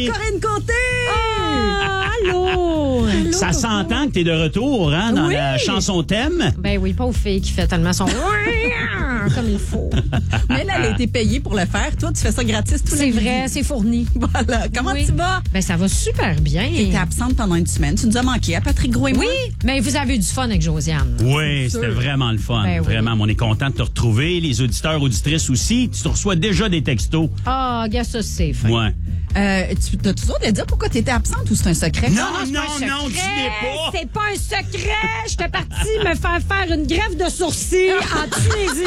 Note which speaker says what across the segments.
Speaker 1: Corinne Côté!
Speaker 2: Allô!
Speaker 3: Ça s'entend que t'es de retour, hein, dans la chanson thème.
Speaker 2: Ben oui, pauvre fille qui fait tellement son... comme il faut.
Speaker 1: Mais là, elle a été payée pour le faire. Toi, tu fais ça gratis tous les
Speaker 2: C'est vrai, c'est fourni.
Speaker 1: Voilà. Comment tu vas?
Speaker 2: Ben ça va super bien.
Speaker 1: Tu étais absente pendant une semaine. Tu nous as manqué, à Patrick Gros et moi.
Speaker 2: Oui, mais vous avez eu du fun avec Josiane.
Speaker 3: Oui, c'était vraiment le fun.
Speaker 2: Ben oui.
Speaker 3: Vraiment, on est content de te retrouver. Les auditeurs, auditrices aussi. Tu te reçois déjà des textos.
Speaker 2: Ah, gars, ça, c'est fin.
Speaker 3: Ouais.
Speaker 1: Tu as toujours de dire pourquoi tu étais absente ou c'est un secret?
Speaker 3: Non,
Speaker 2: c'est
Speaker 3: non,
Speaker 2: pas un
Speaker 3: non,
Speaker 2: secret.
Speaker 3: dis-les pas.
Speaker 2: C'est pas un secret. J'étais partie me faire une greffe de sourcils en Tunisie.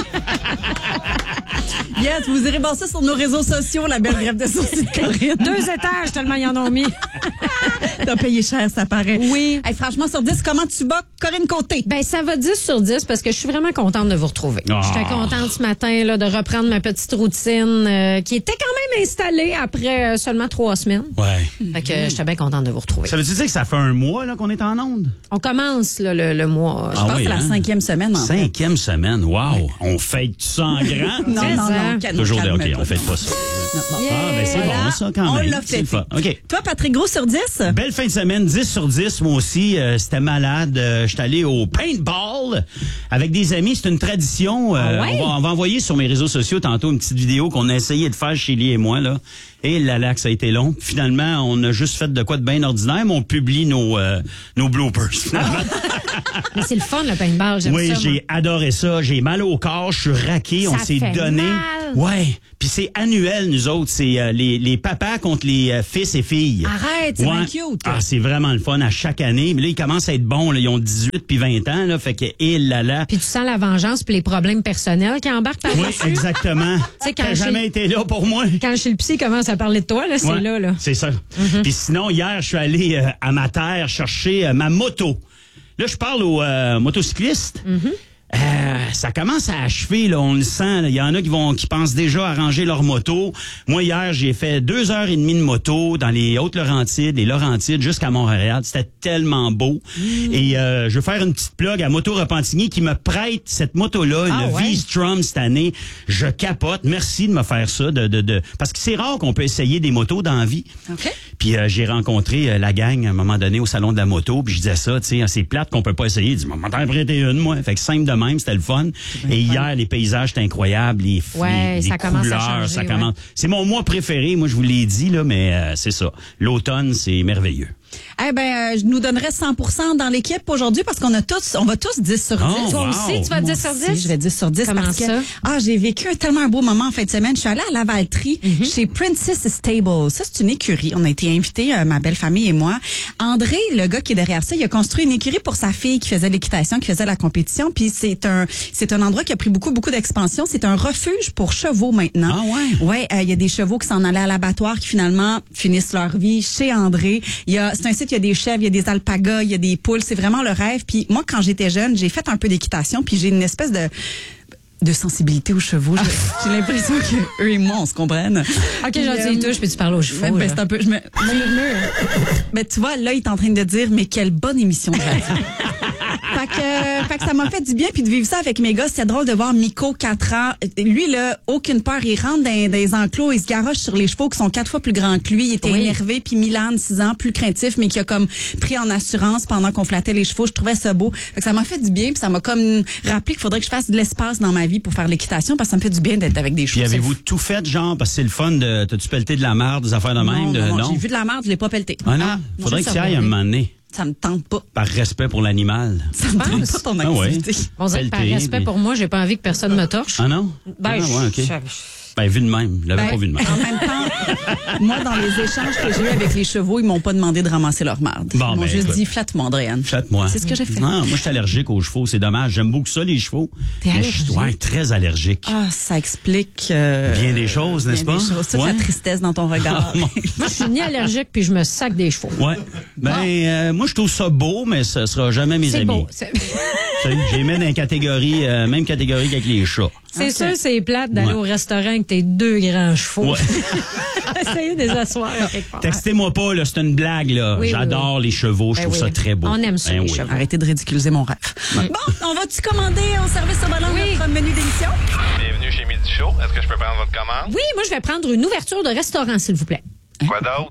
Speaker 1: Yes, vous irez voir ça sur nos réseaux sociaux, la belle greffe de sourcils de Corinne.
Speaker 2: 2 étages, tellement ils en ont mis.
Speaker 1: T'as payé cher, ça paraît.
Speaker 2: Oui.
Speaker 1: Hey, franchement, sur 10, comment tu vas, Corinne Côté?
Speaker 2: Ben ça va 10 sur 10 parce que je suis vraiment contente de vous retrouver.
Speaker 3: Ah.
Speaker 2: J'étais contente ce matin là, de reprendre ma petite routine qui était quand même installée après seulement 3 semaines.
Speaker 3: Ouais.
Speaker 2: Fait que j'étais bien contente de vous retrouver.
Speaker 3: Ça veut dire que ça fait un mois là, qu'on est en onde?
Speaker 2: On commence là, le mois.
Speaker 1: Je pense que c'est la 5e semaine, en fait.
Speaker 3: 5e semaine, wow. On fête ça en grand?
Speaker 1: Non, non, non.
Speaker 3: Toujours OK,
Speaker 1: calme-toi.
Speaker 3: on fête pas ça.
Speaker 1: Non, non.
Speaker 3: Ah, ben c'est
Speaker 1: Voilà.
Speaker 3: bon ça quand
Speaker 1: On
Speaker 3: même.
Speaker 1: l'a
Speaker 3: C'est
Speaker 1: fait.
Speaker 3: le fun. OK.
Speaker 1: Toi, Patrick Gros, sur 10?
Speaker 3: Belle fin de semaine, 10 sur 10. Moi aussi, c'était malade. J'étais allé au paintball avec des amis. C'est une tradition.
Speaker 2: ouais?
Speaker 3: On va envoyer sur mes réseaux sociaux tantôt une petite vidéo qu'on a essayé de faire chez Lee et moi. Là. Et là, que ça a été long. Finalement, on a juste fait de quoi de bien ordinaire, mais on publie nos bloopers. Finalement.
Speaker 2: Mais c'est le fun le paintball, j'aime
Speaker 3: Oui,
Speaker 2: ça.
Speaker 3: j'ai adoré ça. J'ai mal au corps, je suis raqué, on
Speaker 2: Ça
Speaker 3: s'est
Speaker 2: fait
Speaker 3: donné.
Speaker 2: mal.
Speaker 3: Ouais. Puis c'est annuel, nous autres. C'est les papas contre les fils et filles.
Speaker 1: Arrête, c'est bien cute.
Speaker 3: Ah, c'est vraiment le fun à chaque année. Mais là, ils commencent à être bons. Là. Ils ont 18 puis 20 ans. Là, fait que, là.
Speaker 2: Puis tu sens la vengeance puis les problèmes personnels qui embarquent par
Speaker 3: Oui, exactement.
Speaker 2: sais, quand
Speaker 3: T'as
Speaker 2: j'ai-
Speaker 3: jamais été là pour moi.
Speaker 2: Quand chez le psy commence à parler de toi, là, c'est
Speaker 3: Ouais,
Speaker 2: là.
Speaker 3: C'est ça. Puis sinon, hier, je suis allé à ma terre chercher ma moto. Là, je parle aux motocyclistes. Ça commence à achever, là, on le sent. Il y en a qui pensent déjà à ranger leur moto. Moi, hier, j'ai fait 2h30 de moto dans les Hautes-Laurentides, les Laurentides, jusqu'à Montréal. C'était tellement beau. Et je veux faire une petite plug à Moto Repentigny qui me prête cette moto-là, une V-Strom cette année. Je capote. Merci de me faire ça. Parce que c'est rare qu'on peut essayer des motos dans la vie.
Speaker 1: OK.
Speaker 3: Puis j'ai rencontré la gang à un moment donné au salon de la moto, puis je disais ça, tu sais, c'est plate qu'on peut pas essayer. Il dit, m'en t'en prêter une, moi. Fait que simple de même, c'était le fun. Et hier, les paysages étaient incroyables, les
Speaker 2: ça commence à
Speaker 3: couleurs,
Speaker 2: changer,
Speaker 3: ça commence. C'est mon mois préféré, moi je vous l'ai dit là, mais c'est ça. L'automne, c'est merveilleux.
Speaker 1: Eh ben, je nous donnerais 100% dans l'équipe aujourd'hui parce qu'on va tous 10 sur 10.
Speaker 3: Oh,
Speaker 2: Toi
Speaker 3: wow.
Speaker 2: aussi, tu vas
Speaker 1: Moi
Speaker 2: 10 sur
Speaker 1: aussi,
Speaker 2: 10?
Speaker 1: je vais 10 sur 10
Speaker 2: Comment
Speaker 1: parce
Speaker 2: ça?
Speaker 1: que j'ai vécu tellement un beau moment en fin de semaine. Je suis allée à Lavaltrie chez Princess Stable. Ça, c'est une écurie. On a été invités, ma belle famille et moi. André, le gars qui est derrière ça, il a construit une écurie pour sa fille qui faisait l'équitation, qui faisait la compétition. Puis c'est un endroit qui a pris beaucoup d'expansion. C'est un refuge pour chevaux maintenant.
Speaker 3: Ah ouais?
Speaker 1: Ouais, il y a des chevaux qui s'en allaient à l'abattoir qui finalement finissent leur vie chez André. C'est un site, il y a des chèvres, il y a des alpagas, il y a des poules. C'est vraiment le rêve. Puis moi, quand j'étais jeune, j'ai fait un peu d'équitation, puis j'ai une espèce de sensibilité aux chevaux. J'ai l'impression que eux et moi, on se comprenne.
Speaker 2: OK, gentil, touche, puis tu parles aux chevaux.
Speaker 1: Ben,
Speaker 2: là.
Speaker 1: c'est un peu. Ben, tu vois, là, il est en train de dire, mais quelle bonne émission de radio. Fait que ça m'a fait du bien puis de vivre ça avec mes gars. C'était drôle de voir Miko, 4 ans. Lui, là, aucune peur. Il rentre dans des enclos, il se garoche sur les chevaux qui sont 4 fois plus grands que lui. Il était énervé. Puis Milan, 6 ans, plus craintif, mais qui a comme pris en assurance pendant qu'on flattait les chevaux. Je trouvais ça beau. Fait que ça m'a fait du bien puis ça m'a comme rappelé qu'il faudrait que je fasse de l'espace dans ma vie pour faire l'équitation parce que ça me fait du bien d'être avec des chevaux.
Speaker 3: Puis avez-vous tout fait, genre, parce que c'est le fun de... T'as-tu pelleté de la merde, des affaires de même?
Speaker 1: Non, j'ai vu de la merde, je l'ai pas pelleté.
Speaker 3: Ah non? Faudrait que tu y ailles un moment donné.
Speaker 1: Ça me tente pas.
Speaker 3: Par respect pour l'animal.
Speaker 1: Ça me tente pas ton
Speaker 3: Ah ouais.
Speaker 1: activité.
Speaker 2: On dirait que par
Speaker 3: Pelleté,
Speaker 2: respect
Speaker 3: puis-
Speaker 2: pour moi, j'ai pas envie que personne me torche.
Speaker 3: Ah non?
Speaker 2: Ben,
Speaker 3: ah, ouais, OK.
Speaker 2: je-
Speaker 3: Ben, vu de même. Je l'avais pas vu de même.
Speaker 1: En même temps, moi, dans les échanges que j'ai eu avec les chevaux, ils m'ont pas demandé de ramasser leur marde.
Speaker 3: Bon,
Speaker 1: Ils m'ont
Speaker 3: ben,
Speaker 1: juste
Speaker 3: écoute.
Speaker 1: dit, flatte-moi, Andréane.
Speaker 3: Flatte-moi.
Speaker 1: C'est ce que j'ai fait.
Speaker 3: Non, moi, je suis allergique aux chevaux. C'est dommage. J'aime beaucoup ça, les chevaux.
Speaker 1: T'es
Speaker 3: Mais je suis
Speaker 1: allergique?
Speaker 3: très allergique.
Speaker 1: Ah, ça explique...
Speaker 3: Bien des choses, n'est-ce
Speaker 1: bien
Speaker 3: pas?
Speaker 1: des choses. Toute
Speaker 3: Ouais.
Speaker 1: la tristesse dans ton regard.
Speaker 3: Ah, mon-
Speaker 2: Moi, je suis ni allergique puis je me sac des chevaux.
Speaker 3: Ouais. Ben, moi, je trouve ça beau, mais ce sera jamais mes
Speaker 2: C'est
Speaker 3: amis.
Speaker 2: beau.
Speaker 3: Tu sais, j'ai mis dans une catégorie, même catégorie qu'avec les chats.
Speaker 2: C'est
Speaker 1: Ok.
Speaker 2: sûr, c'est plate d'aller au restaurant avec tes 2 grands chevaux.
Speaker 3: Ouais.
Speaker 2: Essayer de les asseoir quelque part.
Speaker 3: Textez-moi pas, là, c'est une blague, là.
Speaker 2: Oui,
Speaker 3: J'adore les chevaux, je
Speaker 2: Ben
Speaker 3: trouve
Speaker 2: oui.
Speaker 3: ça très beau.
Speaker 2: On aime ça,
Speaker 3: Ben
Speaker 2: les
Speaker 3: oui.
Speaker 2: chevaux.
Speaker 1: Arrêtez de ridiculiser mon rêve. Bon, on va-tu commander au service au volant notre menu d'émission?
Speaker 4: Bienvenue chez Midi Show. Est-ce que je peux prendre votre commande?
Speaker 2: Oui, moi, je vais prendre une ouverture de restaurant, s'il vous plaît.
Speaker 4: Quoi d'autre?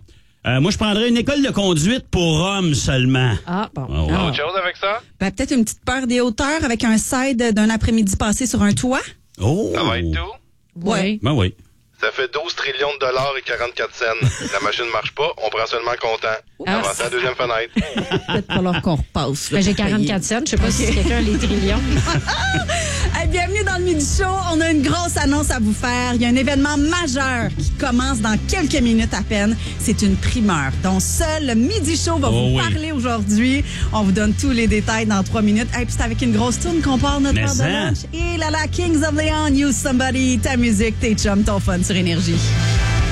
Speaker 3: Moi, je prendrais une école de conduite pour hommes seulement.
Speaker 2: Ah, bon.
Speaker 3: Oh, wow.
Speaker 4: Autre chose avec ça?
Speaker 1: Ben, peut-être une petite peur des hauteurs avec un side d'un après-midi passé sur un toit.
Speaker 3: Oh.
Speaker 4: Ça va être tout?
Speaker 2: Oui.
Speaker 3: Ben oui.
Speaker 4: Ça fait 12 trillions de dollars et 44 cents. La machine marche pas, on prend seulement comptant. Avancez à la deuxième fenêtre.
Speaker 1: Peut-être pas leur qu'on repasse. là,
Speaker 2: Ben, j'ai
Speaker 1: pour payer.
Speaker 2: 44 cents. Je sais pas si quelqu'un a les trillions.
Speaker 1: Hey, bienvenue dans le Midi Show. On a une grosse annonce à vous faire. Il y a un événement majeur qui commence dans quelques minutes à peine. C'est une primeur dont seul le Midi Show va vous parler aujourd'hui. On vous donne tous les détails dans 3 minutes. Hey, puis c'est avec une grosse tourne qu'on part notre
Speaker 3: Mais
Speaker 1: heure de
Speaker 3: ça.
Speaker 1: lunch. Et là, Kings of Leon, Use Somebody, ta musique, tes chums, ton fun sur Énergie.